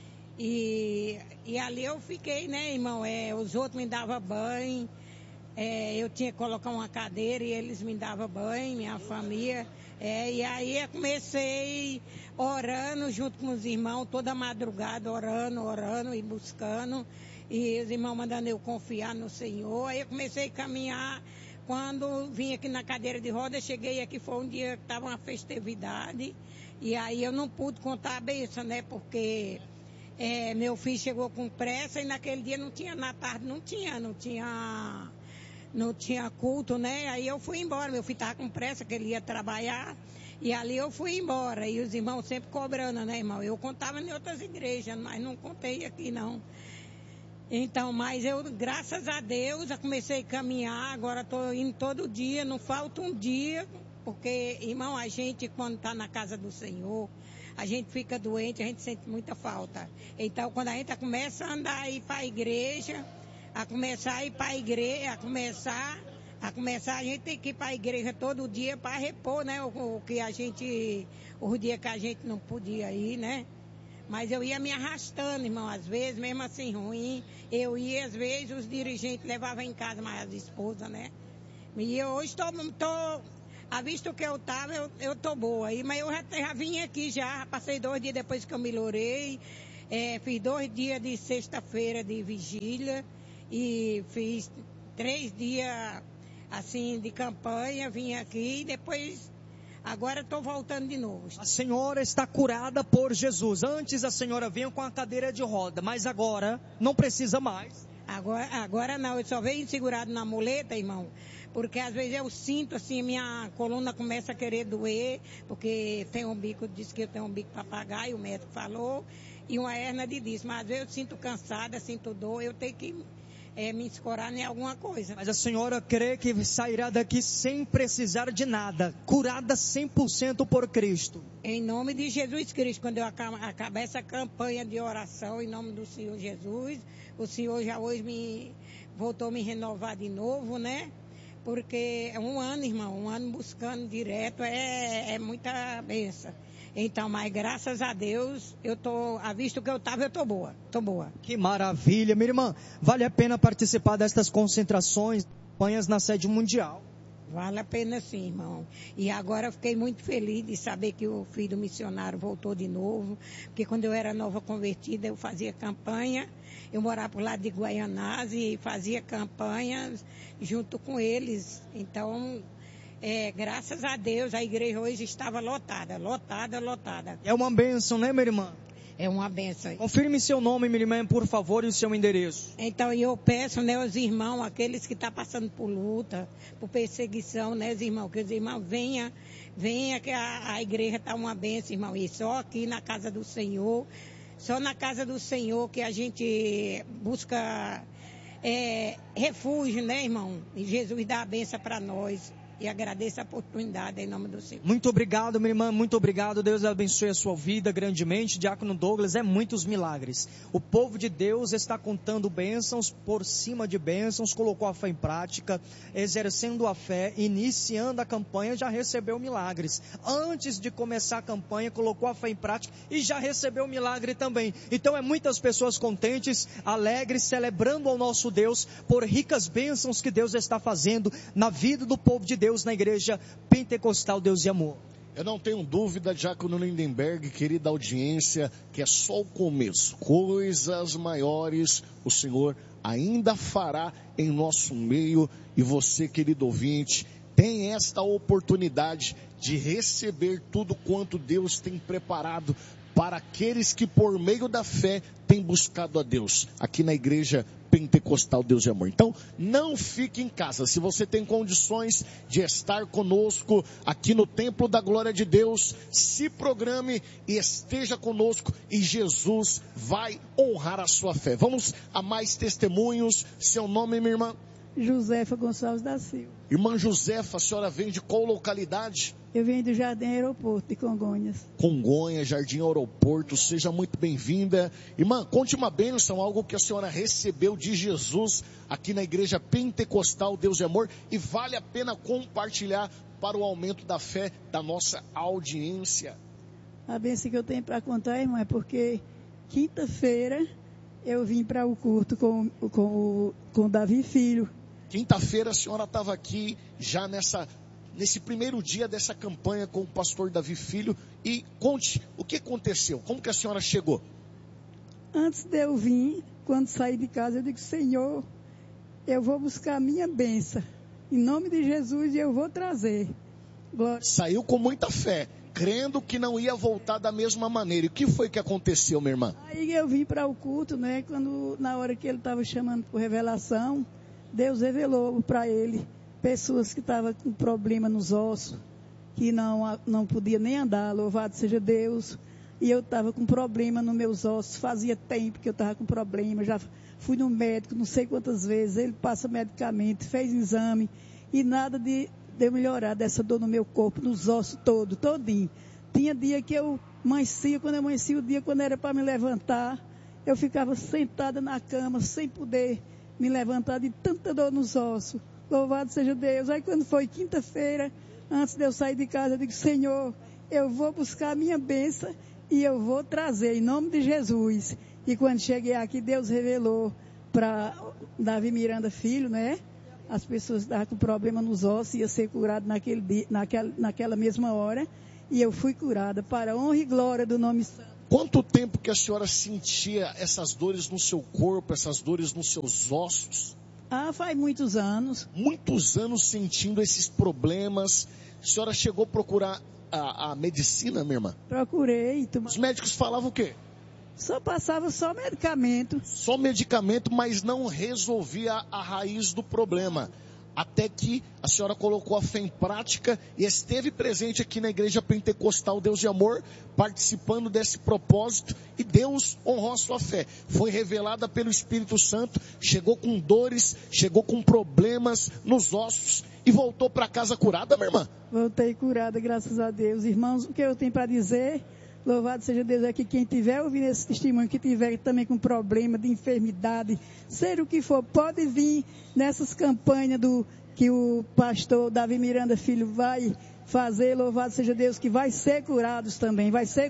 E ali eu fiquei, né, irmão, os outros me davam banho, eu tinha que colocar uma cadeira e eles me davam banho, minha família. E aí eu comecei orando junto com os irmãos, toda madrugada, orando e buscando. E os irmãos mandando eu confiar no Senhor. Aí eu comecei a caminhar. Quando vim aqui na cadeira de roda, cheguei aqui, foi um dia que estava uma festividade. E aí eu não pude contar a bênção, né? Porque meu filho chegou com pressa e naquele dia não tinha, na tarde não tinha culto, né? Aí eu fui embora, meu filho estava com pressa, que ele ia trabalhar, e ali eu fui embora, e os irmãos sempre cobrando, né, irmão? Eu contava em outras igrejas, mas não contei aqui, não. Então, mas eu, graças a Deus, já comecei a caminhar, agora estou indo todo dia, não falta um dia, porque, irmão, a gente, quando está na casa do Senhor, a gente fica doente, a gente sente muita falta. Então, quando a gente começa a andar aí para a igreja, a começar a ir para a igreja, a começar A começar, a gente tem que ir para a igreja todo dia para repor, né? O dia que a gente não podia ir, né? Mas eu ia me arrastando, irmão, às vezes, mesmo assim ruim. Eu ia, às vezes, os dirigentes levavam em casa mais as esposas, né? E eu hoje estou, a vista que eu estava, eu estou boa aí. Mas eu já vim aqui já, passei 2 dias depois que eu melhorei. Fiz 2 dias de sexta-feira de vigília e fiz 3 dias, assim, de campanha. Vim aqui e depois... Agora estou voltando de novo. A senhora está curada por Jesus. Antes a senhora vinha com a cadeira de roda, mas agora não precisa mais. Agora não, eu só venho segurado na muleta, irmão. Porque às vezes eu sinto assim, minha coluna começa a querer doer, porque tem um bico, disse que eu tenho um bico papagaio, o médico falou, e uma hérnia de disco. Mas às vezes eu sinto cansada, sinto dor, eu tenho que me escorar em alguma coisa. Mas a senhora crê que sairá daqui sem precisar de nada, curada 100% por Cristo? Em nome de Jesus Cristo, quando eu acabar essa campanha de oração, em nome do Senhor Jesus, o Senhor já hoje voltou a me renovar de novo, né? Porque é 1 ano, irmão, 1 ano buscando direto, é muita bênção. Então, mas graças a Deus, a vista que eu estava, eu estou boa, Que maravilha, minha irmã. Vale a pena participar destas concentrações, campanhas na sede mundial? Vale a pena sim, irmão. E agora eu fiquei muito feliz de saber que o filho do missionário voltou de novo, porque quando eu era nova convertida, eu fazia campanha, eu morava por lado de Guaianazes e fazia campanhas junto com eles. Então... graças a Deus, a igreja hoje estava lotada. É uma bênção, né, minha irmã? É uma bênção. Confirme seu nome, minha irmã, por favor, e o seu endereço. Então, eu peço, né, os irmãos, aqueles que estão passando por luta, por perseguição, né, os irmãos, que os irmãos venha que a igreja está uma bênção, irmão. E só aqui na casa do Senhor, só na casa do Senhor que a gente busca refúgio, né, irmão? E Jesus dá a bênção para nós. E agradeço a oportunidade em nome do Senhor. Muito obrigado, minha irmã, muito obrigado. Deus abençoe a sua vida grandemente. Diácono Douglas, muitos milagres. O povo de Deus está contando bênçãos por cima de bênçãos, colocou a fé em prática, exercendo a fé, iniciando a campanha, já recebeu milagres. Antes de começar a campanha, colocou a fé em prática e já recebeu milagre também. Então muitas pessoas contentes, alegres, celebrando ao nosso Deus por ricas bênçãos que Deus está fazendo na vida do povo de Deus, na igreja pentecostal Deus e Amor. Eu não tenho dúvida, Diácono Lindenberg, querida audiência, que é só o começo. Coisas maiores o Senhor ainda fará em nosso meio. E você, querido ouvinte, tem esta oportunidade de receber tudo quanto Deus tem preparado para aqueles que por meio da fé têm buscado a Deus, aqui na igreja pentecostal Deus e Amor. Então, não fique em casa. Se você tem condições de estar conosco aqui no Templo da Glória de Deus, se programe e esteja conosco e Jesus vai honrar a sua fé. Vamos a mais testemunhos. Seu nome, minha irmã? Josefa Gonçalves da Silva. Irmã Josefa, a senhora vem de qual localidade? Eu venho do Jardim Aeroporto de Congonhas. Congonhas, Jardim Aeroporto, seja muito bem-vinda. Irmã, conte uma bênção, algo que a senhora recebeu de Jesus aqui na igreja pentecostal Deus e Amor, e vale a pena compartilhar para o aumento da fé da nossa audiência. A bênção que eu tenho para contar, irmã, é porque quinta-feira eu vim para o culto com o Davi Filho. Quinta-feira a senhora estava aqui já nesse primeiro dia dessa campanha com o pastor Davi Filho. E conte, o que aconteceu? Como que a senhora chegou? Antes de eu vir, quando saí de casa, eu digo, Senhor, eu vou buscar a minha bênção. Em nome de Jesus, eu vou trazer. Glória. Saiu com muita fé, crendo que não ia voltar da mesma maneira. E o que foi que aconteceu, minha irmã? Aí eu vim para o culto, né? Na hora que ele estava chamando por revelação, Deus revelou para ele pessoas que estavam com problema nos ossos, que não podia nem andar, louvado seja Deus. E eu estava com problema nos meus ossos, fazia tempo que eu estava com problema, já fui no médico não sei quantas vezes, ele passa medicamento, fez exame, e nada de melhorar dessa dor no meu corpo, nos ossos todinho. Tinha dia que eu amanhecia, quando eu amanhecia o dia, quando era para me levantar, eu ficava sentada na cama, sem poder me levantar de tanta dor nos ossos. Louvado seja Deus. Aí quando foi quinta-feira, antes de eu sair de casa, eu digo, Senhor, eu vou buscar a minha bênção e eu vou trazer em nome de Jesus. E quando cheguei aqui, Deus revelou para Davi Miranda Filho, né? As pessoas estavam com problema nos ossos, ia ser curado naquele dia, naquela mesma hora. E eu fui curada para a honra e glória do nome santo. Quanto tempo que a senhora sentia essas dores no seu corpo, essas dores nos seus ossos? Ah, faz muitos anos. Muitos anos sentindo esses problemas. A senhora chegou a procurar a medicina, minha irmã? Procurei. Os médicos falavam o quê? Só passava só medicamento. Só medicamento, mas não resolvia a raiz do problema. Até que a senhora colocou a fé em prática e esteve presente aqui na Igreja Pentecostal Deus de Amor, participando desse propósito, e Deus honrou a sua fé. Foi revelada pelo Espírito Santo, chegou com dores, chegou com problemas nos ossos e voltou para casa curada, minha irmã? Voltei curada, graças a Deus. Irmãos, o que eu tenho para dizer, louvado seja Deus, é que quem tiver ouvindo esse testemunho, que tiver também com problema de enfermidade, seja o que for, pode vir nessas campanhas que o pastor Davi Miranda Filho vai fazer, louvado seja Deus, que vai ser curadas também,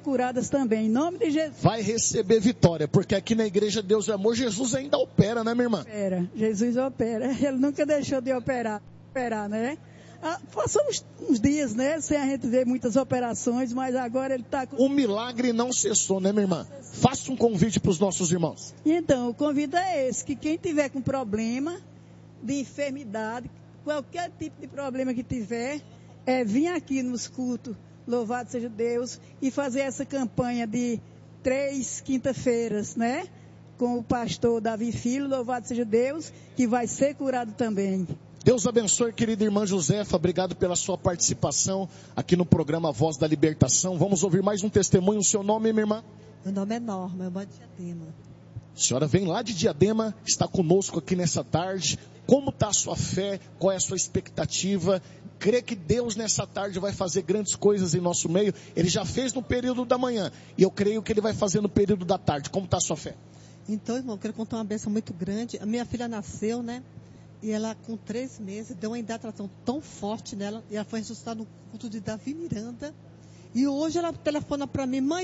em nome de Jesus. Vai receber vitória, porque aqui na Igreja Deus é Amor, Jesus ainda opera, né, minha irmã? Opera, Jesus opera, ele nunca deixou de operar, né? Passou uns dias, né, sem a gente ver muitas operações, mas agora ele está... O milagre não cessou, né, minha irmã? Faça um convite para os nossos irmãos. Então, o convite é esse, que quem tiver com problema de enfermidade, qualquer tipo de problema que tiver, vir aqui nos cultos, louvado seja Deus, e fazer essa campanha de 3 quinta-feiras, né, com o pastor Davi Filho, louvado seja Deus, que vai ser curado também. Deus abençoe, querida irmã Josefa, obrigado pela sua participação aqui no programa Voz da Libertação. Vamos ouvir mais um testemunho. O seu nome, minha irmã? Meu nome é Norma, eu moro de Diadema. A senhora vem lá de Diadema, está conosco aqui nessa tarde. Como está a sua fé? Qual é a sua expectativa? Crê que Deus nessa tarde vai fazer grandes coisas em nosso meio? Ele já fez no período da manhã e eu creio que Ele vai fazer no período da tarde. Como está a sua fé? Então, irmão, eu quero contar uma bênção muito grande. A minha filha nasceu, né? E ela, com 3 meses, deu uma hidratação tão forte nela. E ela foi ressuscitada no culto de Davi Miranda. E hoje ela telefona para mim, mãe,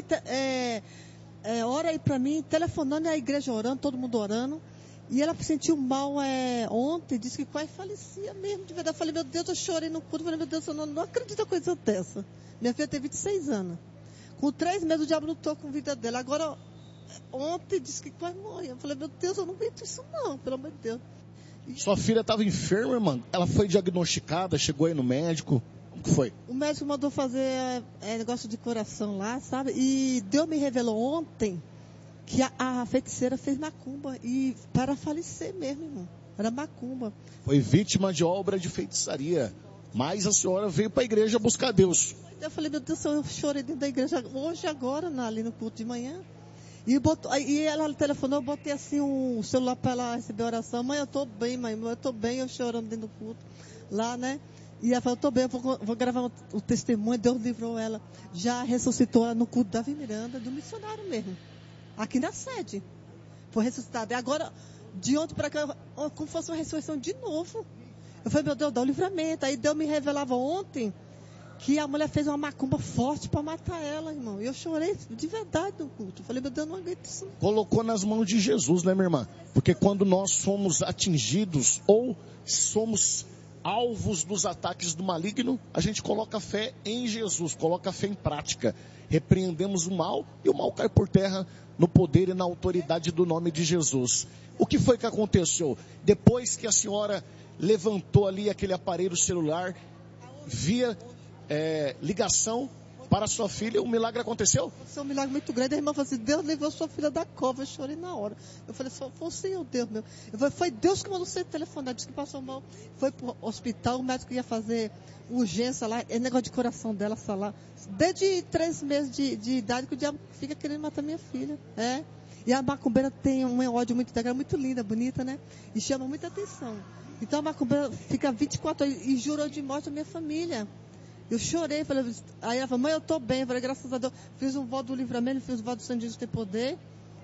ora aí para mim, telefonando, e a igreja orando, todo mundo orando. E ela sentiu mal ontem, disse que quase falecia mesmo, de verdade. Eu falei, meu Deus, eu chorei no culto. Eu falei, meu Deus, eu não acredito em coisa dessa. Minha filha tem 26 anos. Com 3 meses, o diabo lutou com a vida dela. Agora, ontem, disse que quase morreu. Eu falei, meu Deus, eu não aguento isso não, pelo amor de Deus. Sua filha estava enferma, irmã? Ela foi diagnosticada, chegou aí no médico? Como que foi? O médico mandou fazer negócio de coração lá, sabe? E Deus me revelou ontem que a feiticeira fez macumba. E para falecer mesmo, irmão. Era macumba. Foi vítima de obra de feitiçaria. Mas a senhora veio para a igreja buscar Deus. Eu falei, meu Deus, eu chorei dentro da igreja hoje, agora, ali no culto de manhã. E ela telefonou, eu botei assim um celular para ela receber a oração. Mãe, eu estou bem, mãe, eu estou bem, eu chorando dentro do culto. Lá, né? E ela falou, estou bem, eu vou gravar o testemunho. Deus livrou ela. Já ressuscitou ela no culto da Davi Miranda, do missionário mesmo. Aqui na sede. Foi ressuscitada. E agora, de ontem para cá, como fosse uma ressurreição de novo. Eu falei, meu Deus, dá o livramento. Aí Deus me revelava ontem que a mulher fez uma macumba forte para matar ela, irmão. E eu chorei de verdade no culto. Eu falei, meu Deus, não aguento isso. Colocou nas mãos de Jesus, né, minha irmã? Porque quando nós somos atingidos ou somos alvos dos ataques do maligno, a gente coloca fé em Jesus, coloca fé em prática. Repreendemos o mal e o mal cai por terra no poder e na autoridade do nome de Jesus. O que foi que aconteceu? Depois que a senhora levantou ali aquele aparelho celular, via ligação para a sua filha, um milagre aconteceu? Foi um milagre muito grande. A irmã falou assim, Deus levou sua filha da cova. Eu chorei na hora. Eu falei, foi o Senhor, Deus meu. Foi Deus que mandou você telefonar, disse que passou mal. Foi para o hospital, o médico ia fazer urgência lá, negócio de coração dela, lá. Desde 3 meses de idade que o diabo fica querendo matar minha filha. E a macumbeira tem um ódio muito grande, muito linda, bonita, né? E chama muita atenção. Então a macumbeira fica 24 horas e jurou de morte a minha família. Eu chorei, falei, aí ela falou, mãe, eu estou bem. Eu falei, graças a Deus, fiz um voto do livramento, fiz um voto do Santo Jesus ter poder.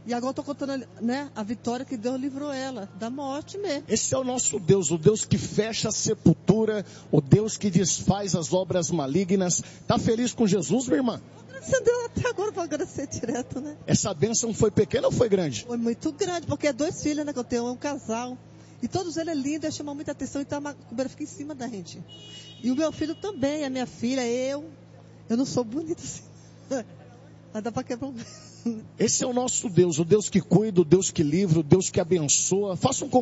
E agora estou contando, né, a vitória que Deus livrou ela, da morte mesmo. Esse é o nosso Deus, o Deus que fecha a sepultura, o Deus que desfaz as obras malignas. Tá feliz com Jesus, minha irmã? Agradecendo até agora, para agradecer direto, né? Essa bênção foi pequena ou foi grande? Foi muito grande, porque é 2 filhos, né, que eu tenho, é um casal. E todos eles é lindo, chamam muita atenção, então a macumbeira fica em cima da gente. E o meu filho também, a minha filha, eu não sou bonita assim. Mas dá para quebrar um... Esse é o nosso Deus, o Deus que cuida, o Deus que livra, o Deus que abençoa. Faça um